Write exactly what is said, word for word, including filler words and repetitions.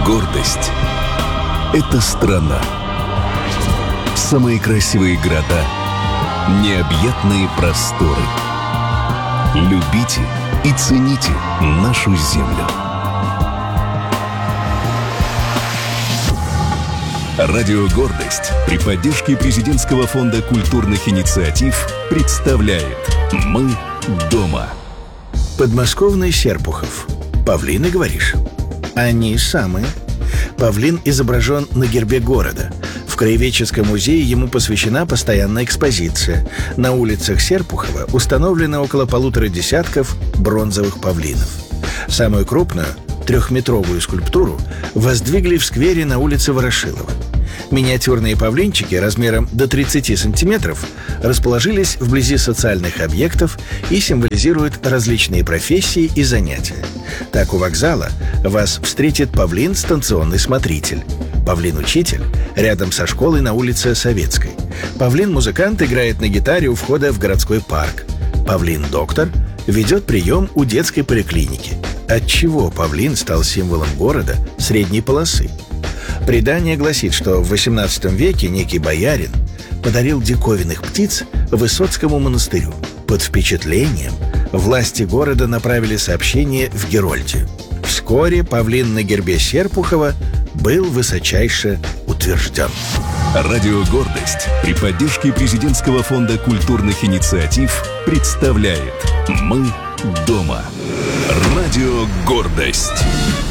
Гордость — это страна. Самые красивые города, необъятные просторы. Любите и цените нашу землю. Радио «Гордость» при поддержке Президентского фонда культурных инициатив представляет «Мы дома». Подмосковный Серпухов. Павлины, говоришь? Они самые. Павлин изображен на гербе города. В Краеведческом музее ему посвящена постоянная экспозиция. На улицах Серпухова установлено около полутора десятков бронзовых павлинов. Самую крупную, трехметровую скульптуру воздвигли в сквере на улице Ворошилова. Миниатюрные павлинчики размером до тридцати сантиметров расположились вблизи социальных объектов и символизируют различные профессии и занятия. Так, у вокзала вас встретит павлин-станционный смотритель, павлин-учитель рядом со школой на улице Советской, павлин-музыкант играет на гитаре у входа в городской парк, павлин-доктор ведет прием у детской поликлиники. Отчего павлин стал символом города средней полосы? Предание гласит, что в восемнадцатом веке некий боярин подарил диковинных птиц Высоцкому монастырю. Под впечатлением власти города направили сообщение в Герольдию. Вскоре павлин на гербе Серпухова был высочайше утвержден. Радио «Гордость» при поддержке Президентского фонда культурных инициатив представляет «Мы дома». Радио «Гордость».